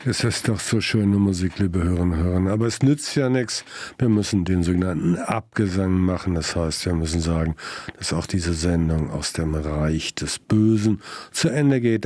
Es ist doch so schöne Musik, liebe Hörerinnen und Hörer. Aber es nützt ja nichts. Wir müssen den sogenannten Abgesang machen. Das heißt, wir müssen sagen, dass auch diese Sendung aus dem Reich des Bösen zu Ende geht.